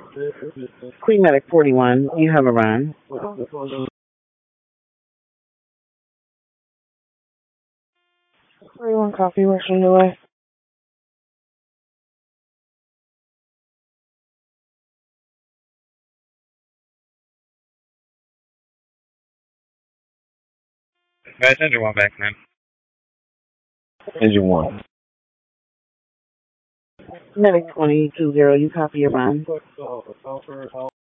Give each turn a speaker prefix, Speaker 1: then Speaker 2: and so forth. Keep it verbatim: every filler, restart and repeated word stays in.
Speaker 1: Queen Medic forty-one, you have a run. forty-one copy, rushing away.
Speaker 2: Guys, engine one back, man.
Speaker 3: Engine one.
Speaker 1: Medic twenty two zero, you copy your run.